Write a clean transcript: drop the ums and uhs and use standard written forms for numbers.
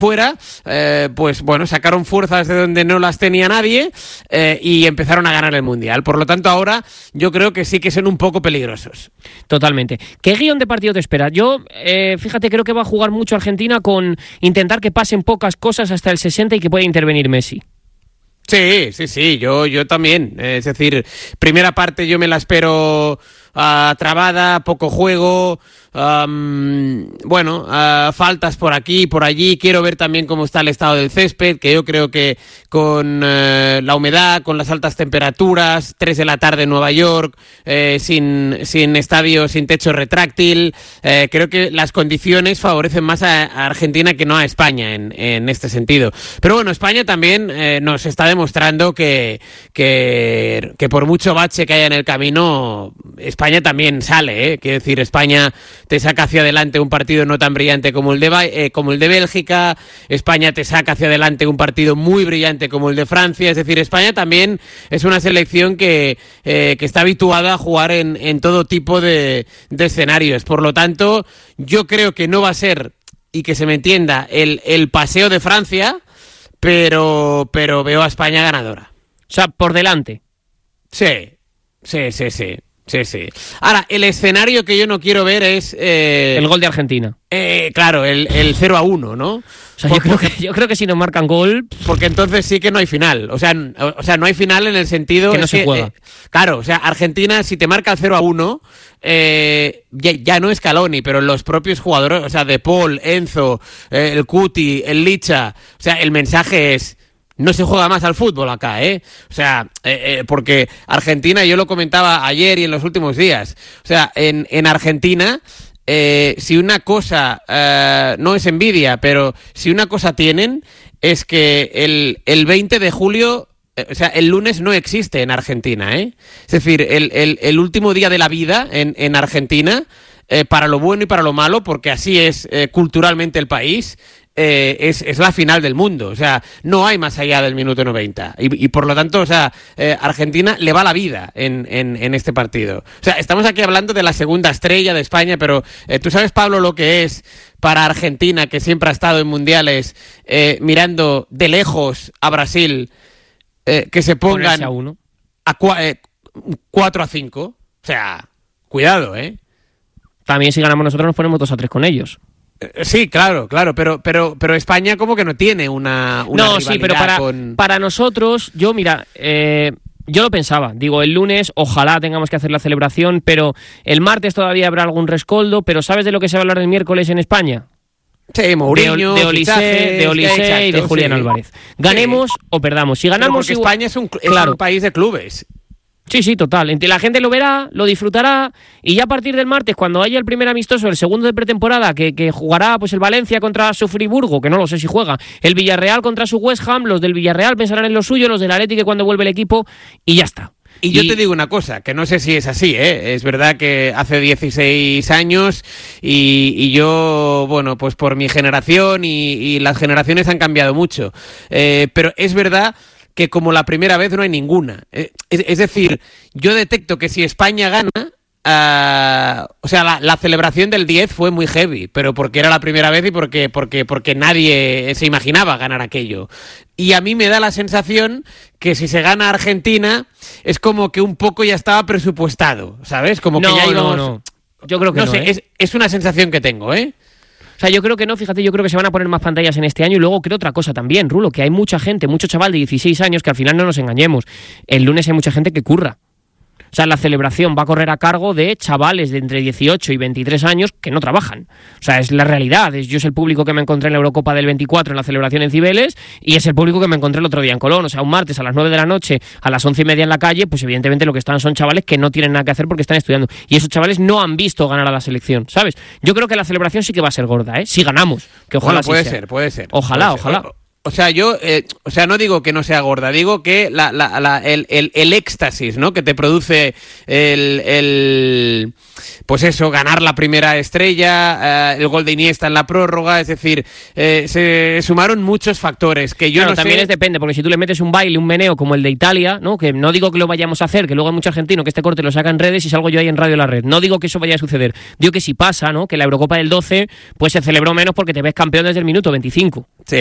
fuera, pues bueno, sacaron fuerzas de donde no las tenía nadie y empezaron a ganar el Mundial. Por lo tanto, ahora yo creo que sí que son un poco peligrosos. Totalmente. ¿Qué guión de partido te espera? Yo, fíjate, creo que va a jugar mucho Argentina con intentar que pasen pocas cosas hasta el 60 y que pueda intervenir Messi. Sí, yo también. Es decir, primera parte yo me la espero trabada, poco juego, faltas por aquí y por allí. Quiero ver también cómo está el estado del césped, que yo creo que con la humedad, con las altas temperaturas, 3 de la tarde en Nueva York, sin estadio, sin techo retráctil, creo que las condiciones favorecen más a Argentina que no a España en este sentido. Pero bueno, España también nos está demostrando que por mucho bache que haya en el camino, España también sale, Quiero decir, España te saca hacia adelante un partido no tan brillante como el de Bélgica, España te saca hacia adelante un partido muy brillante como el de Francia. Es decir, España también es una selección que está habituada a jugar en todo tipo de escenarios. Por lo tanto, yo creo que no va a ser, y que se me entienda, el paseo de Francia, pero veo a España ganadora. O sea, por delante. Sí. Ahora, el escenario que yo no quiero ver es... el gol de Argentina. Claro, el 0-1, ¿no? O sea, yo creo que si nos marcan gol... Porque entonces sí que no hay final. O sea, no hay final en el sentido... Que no se juega. Claro, o sea, Argentina, si te marca el 0-1, ya no Scaloni, pero los propios jugadores, o sea, De Paul, Enzo, el Cuti, el Licha, o sea, el mensaje es... No se juega más al fútbol acá, O sea, porque Argentina, yo lo comentaba ayer y en los últimos días, o sea, en Argentina, si una cosa, no es envidia, pero si una cosa tienen, es que el 20 de julio, o sea, el lunes no existe en Argentina, Es decir, el último día de la vida en Argentina, para lo bueno y para lo malo, porque así es culturalmente el país, es la final del mundo. O sea, no hay más allá del minuto 90 y por lo tanto, o sea, Argentina le va la vida en este partido. O sea, estamos aquí hablando de la segunda estrella de España, pero tú sabes, Pablo, lo que es para Argentina, que siempre ha estado en mundiales, mirando de lejos a Brasil, que se pongan a 4-5. O sea, cuidado, También si ganamos nosotros nos ponemos 2-3 con ellos. Sí, claro, pero España como que no tiene una no, rivalidad, sí, pero para nosotros, yo mira, yo lo pensaba, digo, el lunes ojalá tengamos que hacer la celebración, pero el martes todavía habrá algún rescoldo, pero ¿sabes de lo que se va a hablar el miércoles en España? Sí, Mourinho, de Olise y de Julián Álvarez. Ganemos o perdamos. Si ganamos, porque España es un país de clubes. Sí, total. La gente lo verá, lo disfrutará y ya a partir del martes, cuando haya el primer amistoso, el segundo de pretemporada, que jugará pues el Valencia contra su Friburgo, que no lo sé si juega, el Villarreal contra su West Ham, los del Villarreal pensarán en lo suyo, los del Athletic cuando vuelve el equipo y ya está. Y yo te digo una cosa, que no sé si es así, Es verdad que hace 16 años y yo, bueno, pues por mi generación y las generaciones han cambiado mucho. Pero es verdad que como la primera vez no hay ninguna. Es decir, yo detecto que si España gana, o sea, la celebración del 10 fue muy heavy, pero porque era la primera vez y porque nadie se imaginaba ganar aquello. Y a mí me da la sensación que si se gana Argentina, es como que un poco ya estaba presupuestado, ¿sabes? Como que ya íbamos... No. Yo creo que no sé, es una sensación que tengo, O sea, yo creo que no, fíjate, yo creo que se van a poner más pantallas en este año y luego creo otra cosa también, Rulo, que hay mucha gente, mucho chaval de 16 años que al final no nos engañemos. El lunes hay mucha gente que curra. O sea, la celebración va a correr a cargo de chavales de entre 18 y 23 años que no trabajan. O sea, es la realidad. Yo es el público que me encontré en la Eurocopa del 24 en la celebración en Cibeles y es el público que me encontré el otro día en Colón. O sea, un martes a las 9 de la noche, a las 11:30 en la calle, pues evidentemente lo que están son chavales que no tienen nada que hacer porque están estudiando. Y esos chavales no han visto ganar a la selección, ¿sabes? Yo creo que la celebración sí que va a ser gorda, Si ganamos. Que ojalá puede ser. Ojalá. O sea, yo, no digo que no sea gorda, digo que el éxtasis, ¿no? Que te produce pues eso, ganar la primera estrella, el gol de Iniesta en la prórroga, es decir, se sumaron muchos factores que yo claro, no también sé. es depende, porque si tú le metes un baile, un meneo como el de Italia, ¿no? Que no digo que lo vayamos a hacer, que luego hay mucho argentino que este corte lo saca en redes y salgo yo ahí en Radio La Red. No digo que eso vaya a suceder. Digo que si pasa, ¿no? Que la Eurocopa del 12 pues se celebró menos porque te ves campeón desde el minuto 25. Sí.